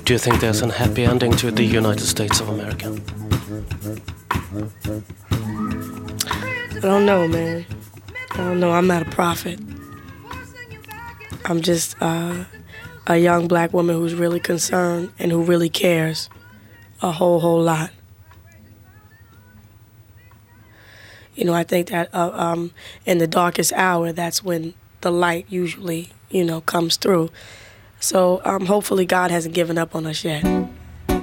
Do you think there's a happy ending to the United States of America? I don't know, man. I don't know. I'm not a prophet. I'm just a young black woman who's really concerned and who really cares a whole lot. You know, I think that in the darkest hour, that's when the light usually, comes through. So hopefully God hasn't given up on us yet.